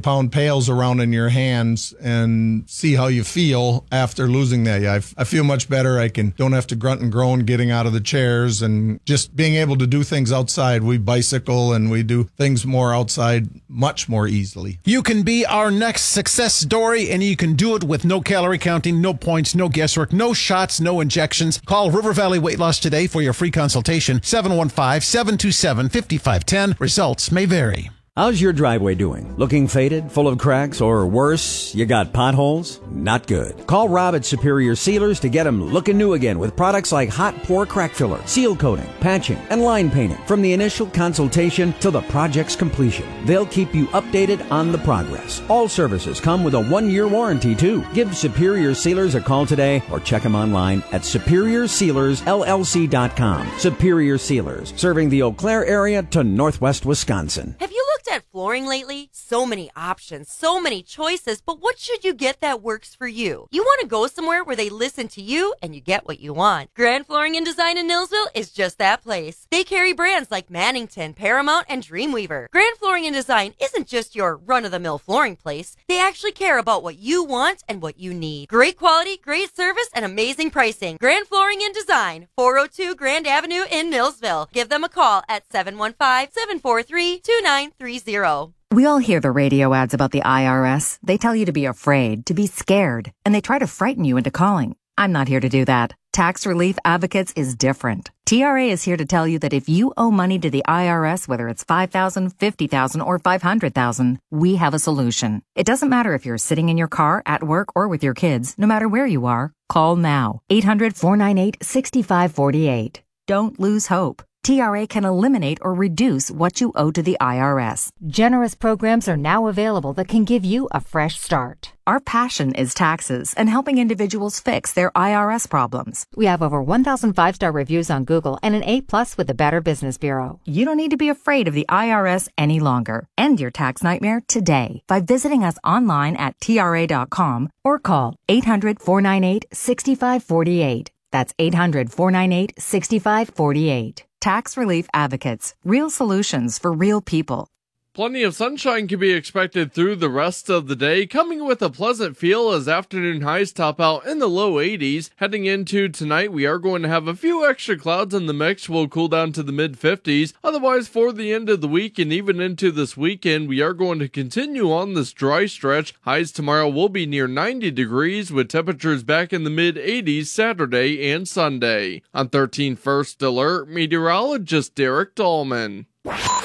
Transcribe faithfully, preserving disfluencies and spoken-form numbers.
pound pails around in your hands and see how you feel after losing that. I, I feel much better. I can don't have to grunt and groan getting out of the chairs and just being able to do things outside. We bicycle and we do things more outside much more easily. You can be our next success story, and you can do it with no calorie counting, no points, no guesswork, no shots, no injections. Call River Valley Weight Loss today for your free consultation. seven one five, seven two seven, five five one zero. Results may vary. How's your driveway doing? Looking faded, full of cracks, or worse, you got potholes? Not good. Call Rob at Superior Sealers to get them looking new again with products like hot pour crack filler, seal coating, patching, and line painting. From the initial consultation to the project's completion, they'll keep you updated on the progress. All services come with a one-year warranty, too. Give Superior Sealers a call today or check them online at superior sealers l l c dot com. Superior Sealers, serving the Eau Claire area to northwest Wisconsin. Have you looked at flooring lately? So many options, so many choices, but what should you get that works for you? You want to go somewhere where they listen to you and you get what you want. Grand Flooring and Design in Nillsville is just that place. They carry brands like Mannington, Paramount, and Dreamweaver. Grand Flooring and Design isn't just your run-of-the-mill flooring place. They actually care about what you want and what you need. Great quality, great service, and amazing pricing. Grand Flooring and Design, four oh two Grand Avenue in Nillsville. Give them a call at seven one five, seven four three, two nine three zero. We all hear the radio ads about the I R S. They tell you to be afraid, to be scared, and they try to frighten you into calling. I'm not here to do that. Tax Relief Advocates is different. T R A is here to tell you that if you owe money to the I R S, whether it's five thousand dollars, fifty thousand dollars, or five hundred thousand dollars, we have a solution. It doesn't matter if you're sitting in your car, at work, or with your kids. No matter where you are, call now. eight hundred, four nine eight, six five four eight. Don't lose hope. T R A can eliminate or reduce what you owe to the I R S. Generous programs are now available that can give you a fresh start. Our passion is taxes and helping individuals fix their I R S problems. We have over one thousand five-star reviews on Google and an A plus with the Better Business Bureau. You don't need to be afraid of the I R S any longer. End your tax nightmare today by visiting us online at T R A dot com or call eight hundred, four nine eight, six five four eight. That's eight hundred, four nine eight, six five four eight. Tax Relief Advocates. Real solutions for real people. Plenty of sunshine can be expected through the rest of the day, coming with a pleasant feel as afternoon highs top out in the low eighties. Heading into tonight, we are going to have a few extra clouds in the mix. We'll cool down to the mid fifties. Otherwise, for the end of the week and even into this weekend, we are going to continue on this dry stretch. Highs tomorrow will be near ninety degrees, with temperatures back in the mid eighties Saturday and Sunday. On thirteen First Alert, meteorologist Derek Dahlman.